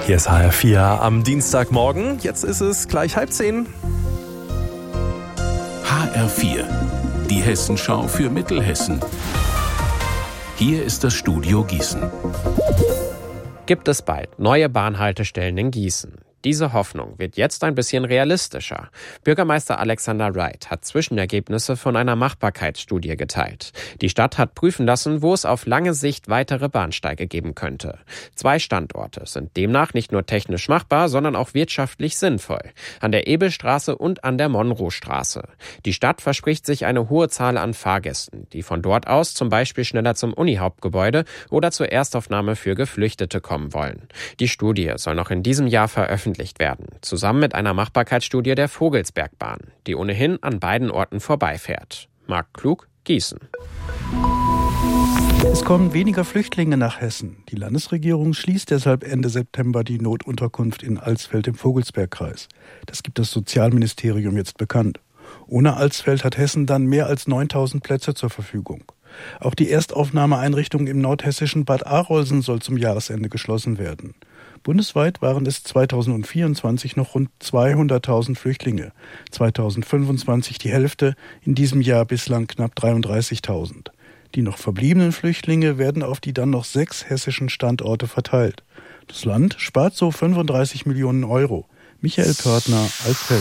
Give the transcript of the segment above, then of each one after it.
Hier ist HR4 am Dienstagmorgen. Jetzt ist es gleich 9:30. HR4, die Hessenschau für Mittelhessen. Hier ist das Studio Gießen. Gibt es bald neue Bahnhaltestellen in Gießen? Diese Hoffnung wird jetzt ein bisschen realistischer. Bürgermeister Alexander Wright hat Zwischenergebnisse von einer Machbarkeitsstudie geteilt. Die Stadt hat prüfen lassen, wo es auf lange Sicht weitere Bahnsteige geben könnte. 2 Standorte sind demnach nicht nur technisch machbar, sondern auch wirtschaftlich sinnvoll. An der Ebelstraße und an der Monroestraße. Die Stadt verspricht sich eine hohe Zahl an Fahrgästen, die von dort aus zum Beispiel schneller zum Unihauptgebäude oder zur Erstaufnahme für Geflüchtete kommen wollen. Die Studie soll noch in diesem Jahr veröffentlicht werden, zusammen mit einer Machbarkeitsstudie der Vogelsbergbahn, die ohnehin an beiden Orten vorbeifährt. Marc Klug, Gießen. Es kommen weniger Flüchtlinge nach Hessen. Die Landesregierung schließt deshalb Ende September die Notunterkunft in Alsfeld im Vogelsbergkreis. Das gibt das Sozialministerium jetzt bekannt. Ohne Alsfeld hat Hessen dann mehr als 9.000 Plätze zur Verfügung. Auch die Erstaufnahmeeinrichtung im nordhessischen Bad Arolsen soll zum Jahresende geschlossen werden. Bundesweit waren es 2024 noch rund 200.000 Flüchtlinge, 2025 die Hälfte, in diesem Jahr bislang knapp 33.000. Die noch verbliebenen Flüchtlinge werden auf die dann noch 6 hessischen Standorte verteilt. Das Land spart so 35 Millionen Euro. Michael Pörtner, Alsfeld.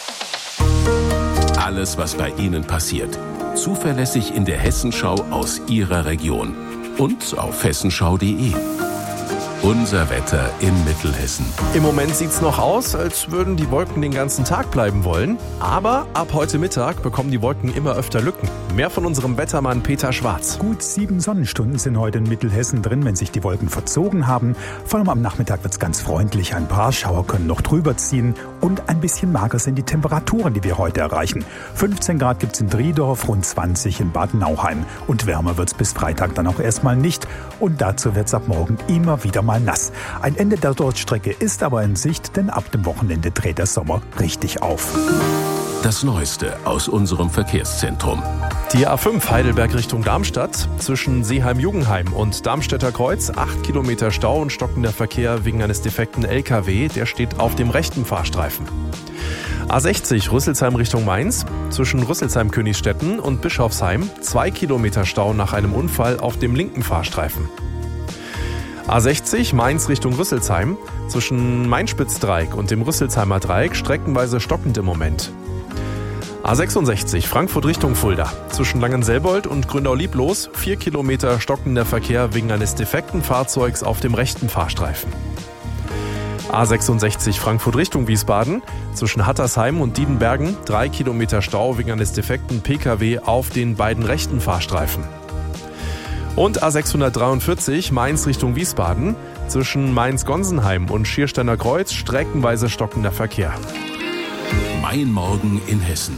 Alles, was bei Ihnen passiert, zuverlässig in der Hessenschau aus Ihrer Region und auf hessenschau.de. Unser Wetter in Mittelhessen. Im Moment sieht's noch aus, als würden die Wolken den ganzen Tag bleiben wollen. Aber ab heute Mittag bekommen die Wolken immer öfter Lücken. Mehr von unserem Wettermann Peter Schwarz. Gut 7 Sonnenstunden sind heute in Mittelhessen drin, wenn sich die Wolken verzogen haben. Vor allem am Nachmittag wird's ganz freundlich. Ein paar Schauer können noch drüber ziehen. Und ein bisschen mager sind die Temperaturen, die wir heute erreichen. 15 Grad gibt's in Driedorf, rund 20 in Bad Nauheim. Und wärmer wird's bis Freitag dann auch erstmal nicht. Und dazu wird's ab morgen immer wieder mal nass. Ein Ende der Durststrecke ist aber in Sicht, denn ab dem Wochenende dreht der Sommer richtig auf. Das Neueste aus unserem Verkehrszentrum. Die A5 Heidelberg Richtung Darmstadt. Zwischen Seeheim-Jugenheim und Darmstädter Kreuz 8 Kilometer Stau und stockender Verkehr wegen eines defekten LKW. Der steht auf dem rechten Fahrstreifen. A60 Rüsselsheim Richtung Mainz. Zwischen Rüsselsheim-Königsstetten und Bischofsheim 2 Kilometer Stau nach einem Unfall auf dem linken Fahrstreifen. A60 Mainz Richtung Rüsselsheim. Zwischen Main-Spitz-Dreieck und dem Rüsselsheimer Dreieck streckenweise stockend im Moment. A66 Frankfurt Richtung Fulda. Zwischen Langenselbold und Grünau-Lieblos 4 Kilometer stockender Verkehr wegen eines defekten Fahrzeugs auf dem rechten Fahrstreifen. A66 Frankfurt Richtung Wiesbaden. Zwischen Hattersheim und Diedenbergen 3 Kilometer Stau wegen eines defekten Pkw auf den beiden rechten Fahrstreifen. Und A643 Mainz Richtung Wiesbaden. Zwischen Mainz-Gonsenheim und Schiersteiner Kreuz streckenweise stockender Verkehr. Mein Morgen in Hessen.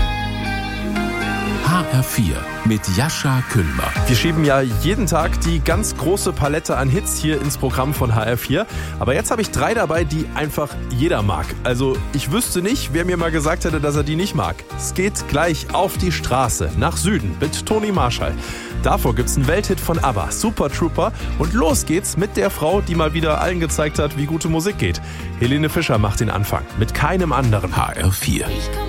HR4 mit Jascha Kühlmer. Wir schieben ja jeden Tag die ganz große Palette an Hits hier ins Programm von HR4. Aber jetzt habe ich 3 dabei, die einfach jeder mag. Also ich wüsste nicht, wer mir mal gesagt hätte, dass er die nicht mag. Es geht gleich auf die Straße nach Süden mit Toni Marshall. Davor gibt's einen Welthit von ABBA, Super Trooper. Und los geht's mit der Frau, die mal wieder allen gezeigt hat, wie gute Musik geht. Helene Fischer macht den Anfang mit keinem anderen. HR4.